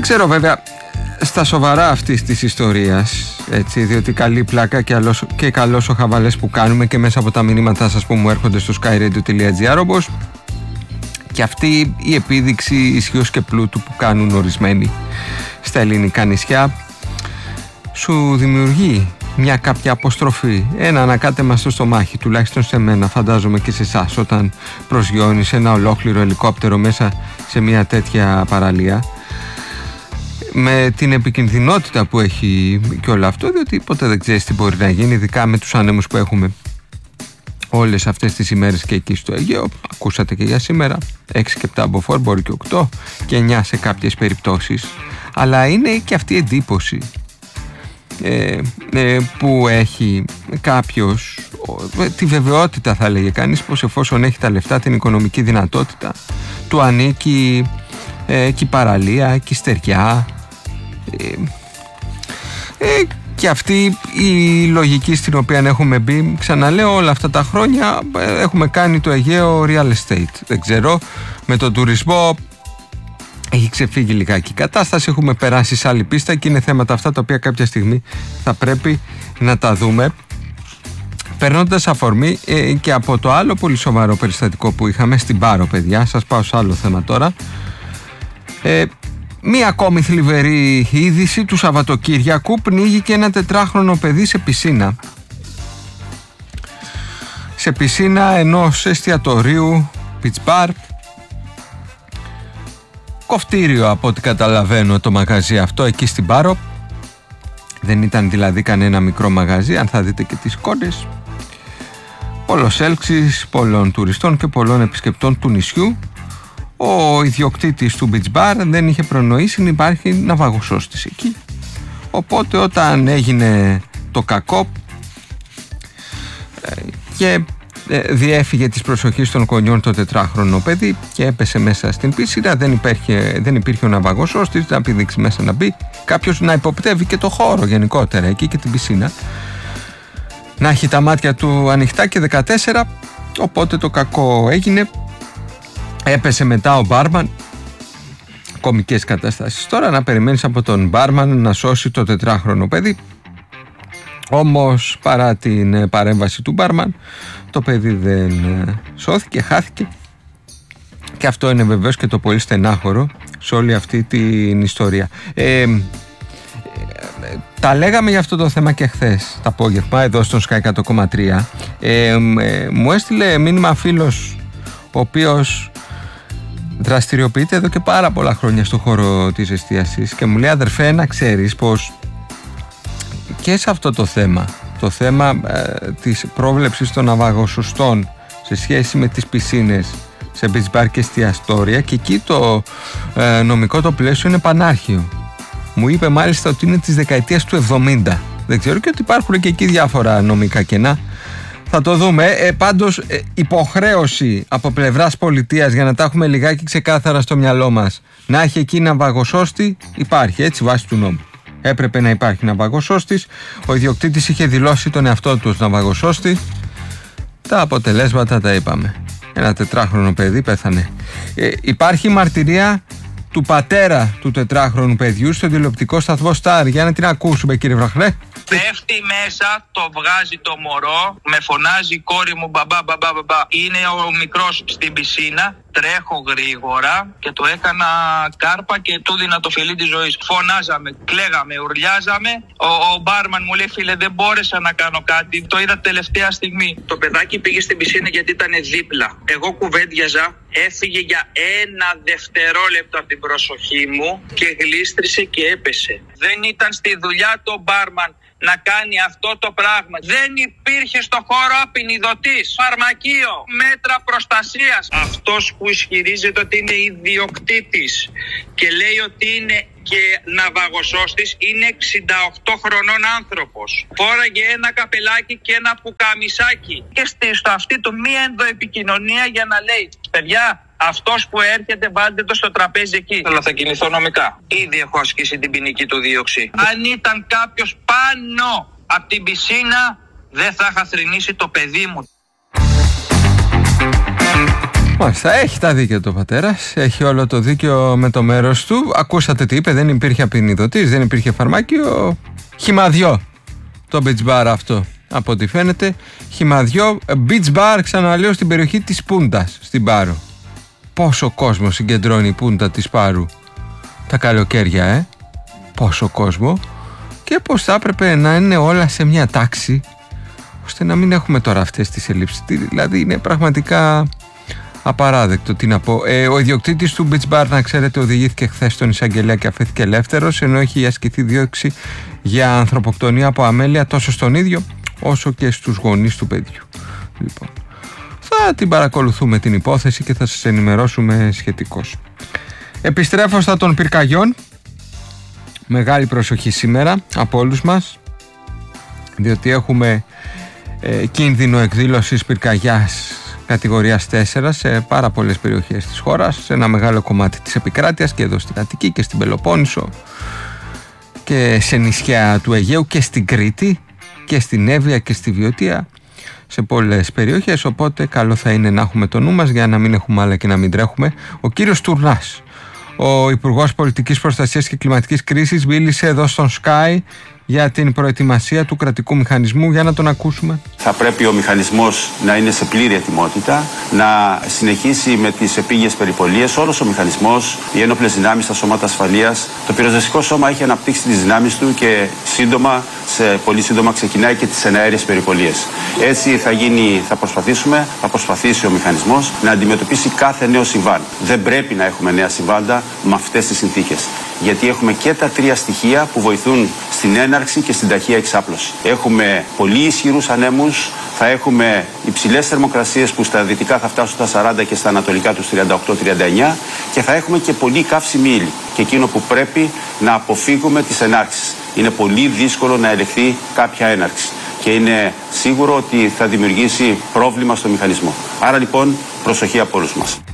ξέρω βέβαια στα σοβαρά αυτής της ιστορίας, έτσι, διότι καλή πλάκα και καλός ο χαβαλές που κάνουμε και μέσα από τα μηνύματά σας που μου έρχονται στο skyradio.gr, όπως και αυτή η επίδειξη ισχύως και πλούτου που κάνουν ορισμένοι στα ελληνικά νησιά σου δημιουργεί μια κάποια αποστροφή, ένα ανακάτεμα στο στομάχι, τουλάχιστον σε μένα, φαντάζομαι και σε εσάς, όταν προσγειώνεις ένα ολόκληρο ελικόπτερο μέσα σε μια τέτοια παραλία, με την επικινδυνότητα που έχει και όλο αυτό, διότι ποτέ δεν ξέρεις τι μπορεί να γίνει, ειδικά με τους άνεμους που έχουμε όλες αυτές τις ημέρες και εκεί στο Αιγαίο. Ακούσατε και για σήμερα 6 και 7 μποφόρ, μπορεί και 8 και 9 σε κάποιες περιπτώσεις, αλλά είναι και αυτή η εντύπωση που έχει κάποιος, τη βεβαιότητα θα λέγε κανείς, πως εφόσον έχει τα λεφτά, την οικονομική δυνατότητα, του ανήκει και η παραλία και η στεριά και αυτή η λογική στην οποία έχουμε μπει. Ξαναλέω, όλα αυτά τα χρόνια έχουμε κάνει το Αιγαίο real estate. Δεν ξέρω, με τον τουρισμό έχει ξεφύγει λιγάκι η κατάσταση, έχουμε περάσει σε άλλη πίστα και είναι θέματα αυτά τα οποία κάποια στιγμή θα πρέπει να τα δούμε. Παίρνοντας αφορμή και από το άλλο πολύ σοβαρό περιστατικό που είχαμε στην Πάρο, παιδιά, σας πάω σε άλλο θέμα τώρα. Μία ακόμη θλιβερή είδηση του Σαββατοκύριακου: πνίγηκε ένα 4χρονο παιδί σε πισίνα. Σε πισίνα ενός εστιατορίου, beach bar. Κοφτήριο από ό,τι καταλαβαίνω το μαγαζί αυτό εκεί στην Πάρο. Δεν ήταν δηλαδή κανένα μικρό μαγαζί, αν θα δείτε και τις εικόνες. Πολλός έλξης, πολλών τουριστών και πολλών επισκεπτών του νησιού. Ο ιδιοκτήτης του beach bar δεν είχε προνοήσει να υπάρχει ναυαγοσώστης εκεί. Οπότε όταν έγινε το κακό και διέφυγε της προσοχής των γονιών το 4χρονο παιδί και έπεσε μέσα στην πίσινα, δεν υπήρχε ο ναυαγοσώστης να πηδήξει μέσα να μπει, κάποιος να υποπτεύει και το χώρο γενικότερα εκεί και την πισίνα, να έχει τα μάτια του ανοιχτά και 14. Οπότε το κακό έγινε. Έπεσε μετά ο μπάρμαν. Κομικές καταστάσεις τώρα, να περιμένεις από τον μπάρμαν να σώσει το 4χρονο παιδί. Όμως παρά την παρέμβαση του μπάρμαν, το παιδί δεν σώθηκε, χάθηκε. Και αυτό είναι βεβαίως και το πολύ στενάχωρο σε όλη αυτή την ιστορία. Τα λέγαμε για αυτό το θέμα και χθες το απόγευμα εδώ στον Sky 100,3. Μου έστειλε μήνυμα φίλος ο οποίος δραστηριοποιείται εδώ και πάρα πολλά χρόνια στον χώρο της εστίασης και μου λέει: αδερφέ, να ξέρεις πως και σε αυτό το θέμα της πρόβλεψης των ναυαγοσωστών σε σχέση με τις πισίνες σε beach bar και εστιαστόρια, και εκεί το νομικό το πλαίσιο είναι πανάρχιο. Μου είπε μάλιστα ότι είναι της δεκαετίας του 70. Δεν ξέρω, και ότι υπάρχουν και εκεί διάφορα νομικά κενά. Θα το δούμε. Πάντως υποχρέωση από πλευράς πολιτείας, για να τα έχουμε λιγάκι ξεκάθαρα στο μυαλό μας, να έχει εκεί ναυαγοσώστη, υπάρχει, έτσι, βάσει του νόμου. Έπρεπε να υπάρχει ναυαγοσώστης. Ο ιδιοκτήτης είχε δηλώσει τον εαυτό του ως ναυαγοσώστη. Τα αποτελέσματα τα είπαμε. Ένα 4χρονο παιδί πέθανε. Υπάρχει μαρτυρία του πατέρα του 4χρονου παιδιού στο τηλεοπτικό σταθμό Star. Για να την ακούσουμε, κύριε Βραχνέ. Πέφτει μέσα, το βγάζει το μωρό, με φωνάζει η κόρη μου μπαμπά, μπαμπά, μπαμπά. Είναι ο μικρός στην πισίνα, τρέχω γρήγορα και το έκανα κάρπα και του δίνα το φιλί της ζωής. Φωνάζαμε, κλαίγαμε, ουρλιάζαμε. Ο μπάρμαν μου λέει: φίλε, δεν μπόρεσα να κάνω κάτι, το είδα τελευταία στιγμή. Το παιδάκι πήγε στην πισίνα γιατί ήταν δίπλα. Εγώ κουβέντιαζα, έφυγε για 1 δευτερόλεπτο από την προσοχή μου και γλίστρισε και έπεσε. Δεν ήταν στη δουλειά το μπάρμαν να κάνει αυτό το πράγμα. Δεν υπήρχε στο χώρο απεινιδωτής, φαρμακείο, μέτρα προστασίας. Αυτός που ισχυρίζεται ότι είναι ιδιοκτήτης και λέει ότι είναι και ναυαγοσώστης είναι 68 χρονών άνθρωπος. Φόραγε ένα καπελάκι και ένα πουκαμισάκι και στο αυτί του μία ενδοεπικοινωνία για να λέει: παιδιά, αυτός που έρχεται βάλτε το στο τραπέζι εκεί. Αλλά θα κινηθώ νομικά. Ήδη έχω ασκήσει την ποινική του δίωξη. Αν ήταν κάποιος πάνω από την πισίνα, δεν θα είχα θρηνήσει το παιδί μου. Μάλιστα, έχει τα δίκαια του ο πατέρας. Έχει όλο το δίκαιο με το μέρος του. Ακούσατε τι είπε, δεν υπήρχε απεινιδωτής, δεν υπήρχε φαρμάκιο. Χυμαδιό το beach bar αυτό, από ό,τι φαίνεται. Χυμαδιό beach bar, ξαναλέω, στην περιοχή της Πούντας, στην Πάρο. Πόσο κόσμο συγκεντρώνει η Πούντα της Πάρου τα καλοκαίρια, πόσο κόσμο. Και πως θα έπρεπε να είναι όλα σε μια τάξη, ώστε να μην έχουμε τώρα αυτές τις ελλείψεις. Δηλαδή είναι πραγματικά απαράδεκτο, τι να πω. Ο ιδιοκτήτης του beach bar, να ξέρετε, οδηγήθηκε χθες στον εισαγγελέα και αφέθηκε ελεύθερος, ενώ έχει ασκηθεί δίωξη για ανθρωποκτονία από αμέλεια τόσο στον ίδιο όσο και στους γονείς του παιδιού. Λοιπόν, θα την παρακολουθούμε την υπόθεση και θα σας ενημερώσουμε σχετικώς. Επιστρέφω στα των πυρκαγιών. Μεγάλη προσοχή σήμερα από όλους μας, διότι έχουμε κίνδυνο εκδήλωσης πυρκαγιάς κατηγορίας 4 σε πάρα πολλές περιοχές της χώρας, σε ένα μεγάλο κομμάτι της επικράτειας και εδώ στην Αττική και στην Πελοπόννησο και σε νησιά του Αιγαίου και στην Κρήτη και στην Εύβοια και στη Βιωτία, σε πολλές περιοχές. Οπότε καλό θα είναι να έχουμε το νου μας για να μην έχουμε άλλα και να μην τρέχουμε. Ο κύριος Τουρνάς, ο Υπουργός Πολιτικής Προστασίας και Κλιματικής Κρίσης, μίλησε εδώ στον Sky για την προετοιμασία του κρατικού μηχανισμού. Για να τον ακούσουμε. Θα πρέπει ο μηχανισμός να είναι σε πλήρη ετοιμότητα, να συνεχίσει με τις επίγειες περιπολίες. Όλος ο μηχανισμός, οι ένοπλες δυνάμεις, τα σώματα ασφαλείας, το πυροσβεστικό σώμα έχει αναπτύξει τις δυνάμεις του και πολύ σύντομα ξεκινάει και τις εναέριες περιπολίες. Έτσι θα προσπαθήσει ο μηχανισμός να αντιμετωπίσει κάθε νέο συμβάν. Δεν πρέπει να έχουμε νέα συμβάντα με αυτές τις συνθήκες. Γιατί έχουμε και τα τρία στοιχεία που βοηθούν στην έναρξη και στην ταχεία εξάπλωση. Έχουμε πολύ ισχυρούς ανέμους, θα έχουμε υψηλές θερμοκρασίες που στα δυτικά θα φτάσουν στα 40 και στα ανατολικά τους 38-39 και θα έχουμε και πολύ καύσιμη ύλη. Και εκείνο που πρέπει να αποφύγουμε τις ενάρξεις. Είναι πολύ δύσκολο να ελεγχθεί κάποια έναρξη και είναι σίγουρο ότι θα δημιουργήσει πρόβλημα στο μηχανισμό. Άρα λοιπόν προσοχή από όλους μας.